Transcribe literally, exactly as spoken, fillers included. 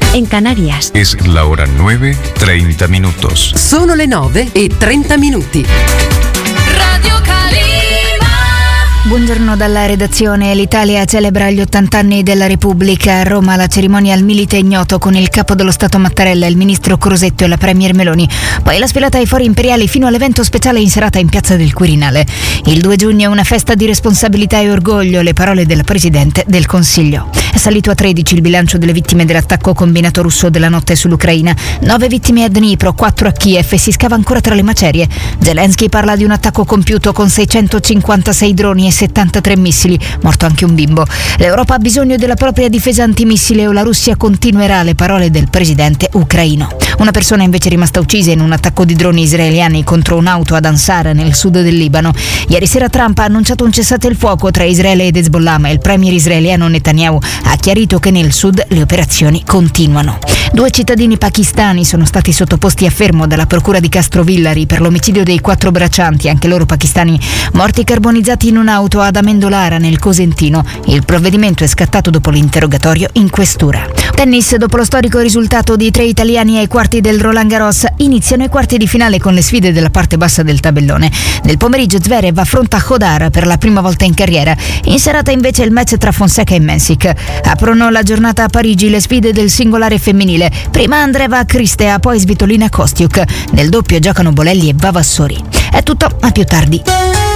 en Canarias. Es la hora nueve, treinta minutos. Sono le nove e trenta minuti. Radio Calima. Buongiorno dalla redazione. L'Italia celebra gli ottanta anni della Repubblica. A Roma la cerimonia al Milite Ignoto con il capo dello Stato Mattarella, il ministro Crosetto e la premier Meloni. Poi la sfilata ai fori imperiali fino all'evento speciale in serata in piazza del Quirinale. Il due giugno è una festa di responsabilità e orgoglio, le parole del Presidente del Consiglio. È salito a tredici il bilancio delle vittime dell'attacco combinato russo della notte sull'Ucraina. Nove vittime a Dnipro, quattro a Kiev e si scava ancora tra le macerie. Zelensky parla di un attacco compiuto con seicentocinquantasei droni e settantatré missili, morto anche un bimbo. L'Europa ha bisogno della propria difesa antimissile o la Russia continuerà, le parole del presidente ucraino. Una persona invece è rimasta uccisa in un attacco di droni israeliani contro un'auto ad Ansar nel sud del Libano. Ieri sera Trump ha annunciato un cessate il fuoco tra Israele ed Hezbollah, ma il premier israeliano Netanyahu ha chiarito che nel sud le operazioni continuano. Due cittadini pakistani sono stati sottoposti a fermo dalla procura di Castrovillari per l'omicidio dei quattro braccianti, anche loro pakistani, morti carbonizzati in un'auto ad Amendolara nel Cosentino. Il provvedimento è scattato dopo l'interrogatorio in questura. Tennis, dopo lo storico risultato di tre italiani ai quarti del Roland Garros, iniziano i quarti di finale con le sfide della parte bassa del tabellone. Nel pomeriggio Zverev affronta Hodar per la prima volta in carriera. In serata invece il match tra Fonseca e Mensik. Aprono la giornata a Parigi le sfide del singolare femminile. Prima Andreeva Cristea, poi Svitolina Kostiuk. Nel doppio giocano Bolelli e Vavassori. È tutto, a più tardi.